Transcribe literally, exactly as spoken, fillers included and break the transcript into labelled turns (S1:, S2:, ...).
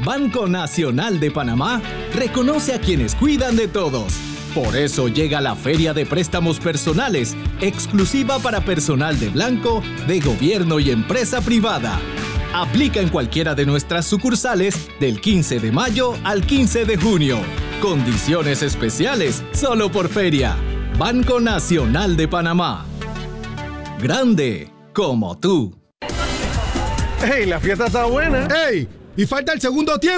S1: Banco Nacional de Panamá reconoce a quienes cuidan de todos. Por eso llega la Feria de Préstamos Personales, exclusiva para personal de blanco, de gobierno y empresa privada. Aplica en cualquiera de nuestras sucursales del quince de mayo al quince de junio. Condiciones especiales solo por feria. Banco Nacional de Panamá. Grande como tú.
S2: ¡Ey, la fiesta está buena!
S3: ¡Ey! Y falta el segundo tiempo.